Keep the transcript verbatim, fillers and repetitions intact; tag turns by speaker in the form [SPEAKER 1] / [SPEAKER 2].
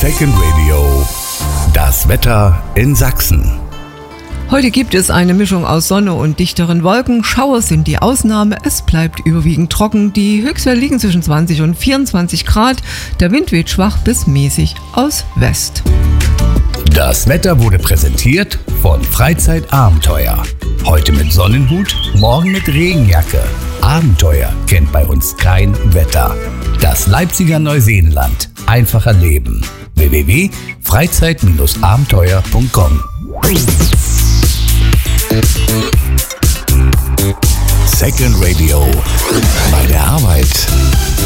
[SPEAKER 1] Second Radio. Das Wetter in Sachsen.
[SPEAKER 2] Heute gibt es eine Mischung aus Sonne und dichteren Wolken. Schauer sind die Ausnahme. Es bleibt überwiegend trocken. Die Höchstwerte liegen zwischen zwanzig und vierundzwanzig Grad. Der Wind weht schwach bis mäßig aus West.
[SPEAKER 1] Das Wetter wurde präsentiert von Freizeitabenteuer. Heute mit Sonnenhut, morgen mit Regenjacke. Abenteuer kennt bei uns kein Wetter. Das Leipziger Neuseenland. Einfacher Leben. w w w punkt freizeit abenteuer punkt com Second Radio. Bei der Arbeit.